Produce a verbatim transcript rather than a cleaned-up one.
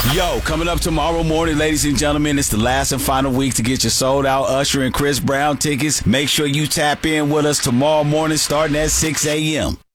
Yo, coming up tomorrow morning, ladies and gentlemen, it's the last and final week to get your sold out Usher and Chris Brown tickets. Make sure you tap in with us tomorrow morning starting at six a.m.